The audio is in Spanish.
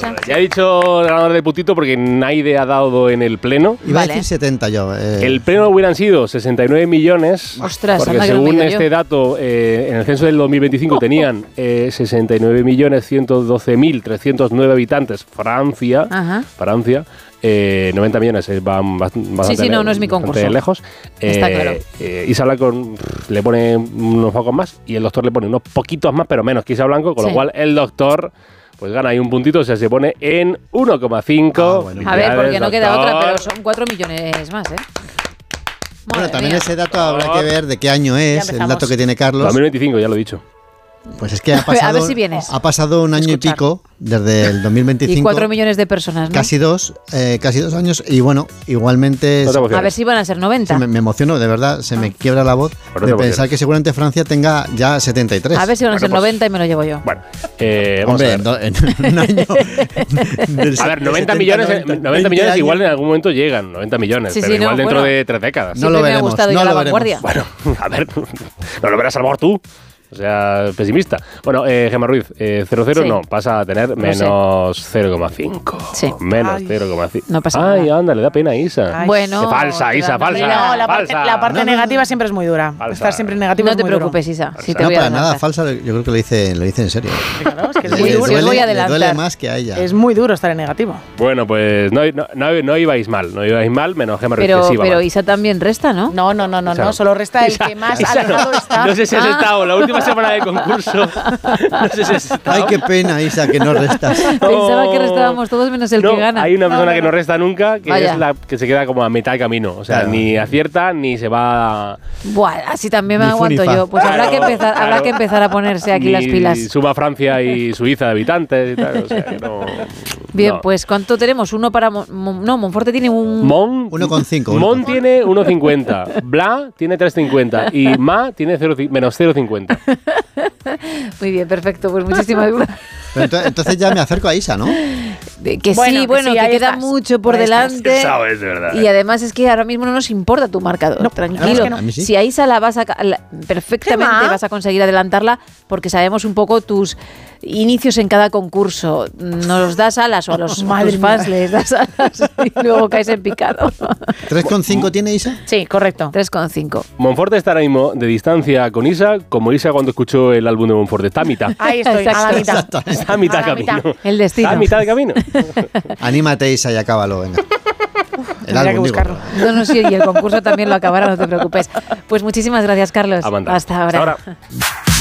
Isa? Ya he dicho el ganador del putito porque nadie ha dado en el pleno. Iba a decir 70 yo. El pleno hubieran sido 69 millones. Ostras, porque anda que según no me este yo. dato, en el censo del 2025 tenían 69.112.309 habitantes. Francia. Ajá. 90 millones van bastante, Sí, no es mi bastante concurso. lejos. Está claro. Isa Blanco le pone unos pocos más y el doctor le pone unos poquitos más, pero menos que Isa Blanco, con lo Sí. cual el doctor pues gana ahí un puntito, o sea, se pone en 1,5. bueno. A ver, porque no queda otra, pero doctor. son 4 millones más, ¿eh? Bueno, Madre también mía. ese dato habrá que ver de qué año es, el empezamos. dato que tiene Carlos. 2025, ya lo he dicho. Pues es que ha pasado, A ver si vienes. ha pasado un año Escuchar. y pico desde el 2025. Y 4 millones de personas, ¿no? Casi dos años. Y bueno, igualmente No te emociones. A ver si van a ser 90. me emociono, de verdad, se me quiebra la voz Bueno, no de te pensar emociones. que seguramente Francia tenga ya 73. A ver si van a ser Bueno, pues- 90 y me lo llevo yo. Bueno, vamos Hombre, a ver. en un año. A ver, 90 millones, 90 millones igual en algún momento llegan, 90 millones, Sí, pero sí, no, igual dentro bueno. de 3 décadas. No Siempre lo me ha veremos, gustado ir no a la lo veremos. vanguardia. Bueno, a ver, no lo verás a lo mejor tú. O sea, pesimista. Bueno, Gemma Ruiz, 0,0 Sí. no, pasa a tener sé. menos 0,5. Sí. Menos Ay. 0,5. No pasa Ay, nada. anda, le da pena a Isa. Ay. Bueno. Qué falsa, te Isa, dan falsa. pena. No, la parte, falsa. la parte No, no, negativa siempre es muy dura. Falsa. Estar siempre en negativo No es te muy duro. preocupes, Isa. Si te No, voy a para nada adelantar. falsa, yo creo que lo dice en serio. Sí, claro, es que es Sí, muy sí, duro. sí. os voy a le duele adelantar. más que a ella. Es muy duro estar en negativo. Bueno, pues no ibais mal, menos Gemma Ruiz, que sí iba Pero mal. Isa también resta, ¿no? No, solo resta el que más Isa, alejado está. No sé si has estado la última semana de concurso. No sé si has estado. Ay, qué pena, Isa, que no restas. Pensaba que restábamos todos menos el No, que gana. hay una persona que no resta nunca, que Vaya. es la que se queda como a mitad de camino. O sea, Claro. ni acierta ni se va. Buah, así también me Ni aguanto funifa. yo. Pues habrá que empezar, habrá Claro. que empezar a ponerse aquí ni las pilas. Suma Francia y Suiza de habitantes y tal. O sea, que no. Bien, no. pues. pues ¿cuánto tenemos? Uno para... no, Monforte tiene un... Mon 1,5. Mon tiene 1,50. Bla tiene 3,50. Y Ma tiene menos 0,50. Muy bien, perfecto. Pues muchísimas gracias. Pero entonces ya me acerco a Isa, ¿no? Que sí, que ahí queda estás. mucho por Ahí estás. delante. Sabes, de verdad. Y además es que ahora mismo no nos importa tu marcador. No, tranquilo. claro que no. A mí sí. Si a Isa la vas a perfectamente Gemma. vas a conseguir adelantarla porque sabemos un poco tus inicios en cada concurso. Nos das alas o a los Madre tus fans mía. les das alas y luego caes en picado. 3,5 tiene Isa. Sí, correcto. 3,5. Monforte está ahora mismo de distancia con Isa, como Isa cuando escuchó el álbum de Monforte. Está a mitad. Ahí estoy, a la mitad. Está a mitad A la camino. mitad. El destino. Está a mitad de camino. Anímate, Isa, y acábalo, venga. El Tendría que álbum, digo. buscarlo. No, sí, y el concurso también lo acabará, no te preocupes. Pues muchísimas gracias, Carlos. A mandar. Hasta ahora. Hasta ahora.